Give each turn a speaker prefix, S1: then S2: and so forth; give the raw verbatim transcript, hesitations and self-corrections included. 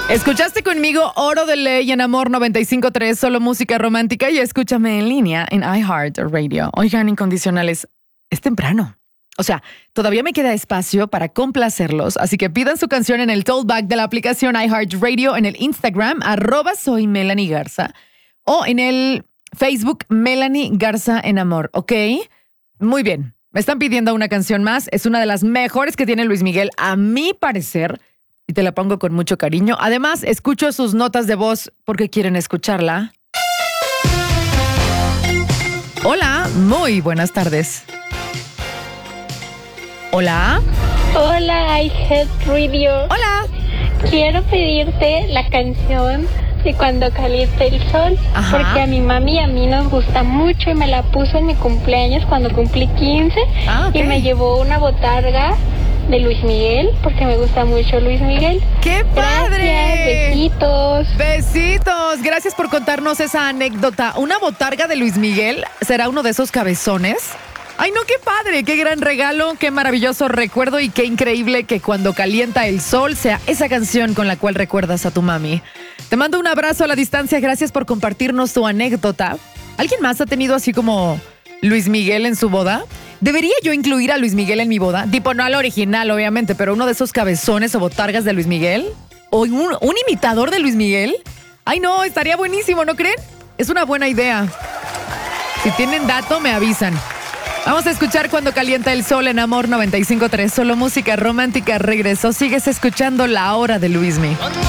S1: Escuchaste conmigo Oro de Ley en Amor noventa y cinco punto tres, solo música romántica, y escúchame en línea en iHeartRadio. Oigan, incondicionales, es temprano. O sea, todavía me queda espacio para complacerlos, así que pidan su canción en el tollback de la aplicación iHeartRadio, en el Instagram, arroba soy Melanie Garza, o en el Facebook Melanie Garza en Amor, ¿ok? Muy bien, me están pidiendo una canción más, es una de las mejores que tiene Luis Miguel, a mi parecer, y te la pongo con mucho cariño. Además, escucho sus notas de voz porque quieren escucharla. Hola, muy buenas tardes. Hola.
S2: Hola, iHeartRadio.
S1: Hola.
S2: Quiero pedirte la canción de Cuando Calienta el Sol. Ajá. Porque a mi mami y a mí nos gusta mucho y me la puso en mi cumpleaños cuando cumplí quince. Ah, okay. Y me llevó una botarga de Luis Miguel, porque me gusta mucho Luis Miguel.
S1: ¡Qué padre!
S2: Gracias, besitos.
S1: Besitos, gracias por contarnos esa anécdota. ¿Una botarga de Luis Miguel será uno de esos cabezones? Ay, no, qué padre, qué gran regalo, qué maravilloso recuerdo y qué increíble que Cuando Calienta el Sol sea esa canción con la cual recuerdas a tu mami. Te mando un abrazo a la distancia, gracias por compartirnos tu anécdota. ¿Alguien más ha tenido así como Luis Miguel en su boda? ¿Debería yo incluir a Luis Miguel en mi boda? Tipo, no al original, obviamente, pero uno de esos cabezones o botargas de Luis Miguel. ¿O un, un imitador de Luis Miguel? Ay, no, estaría buenísimo, ¿no creen? Es una buena idea. Si tienen dato, me avisan. Vamos a escuchar Cuando Calienta el Sol en Amor noventa y cinco punto tres. Solo música romántica. Regreso. Sigues escuchando La Hora de Luismi.